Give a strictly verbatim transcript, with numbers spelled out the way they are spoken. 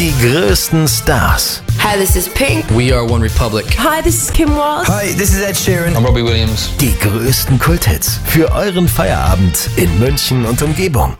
Die größten Stars. Hi, this is Pink. We are One Republic. Hi, this is Kim Walsh. Hi, this is Ed Sheeran. I'm Robbie Williams. Die größten Kulthits für euren Feierabend in München und Umgebung.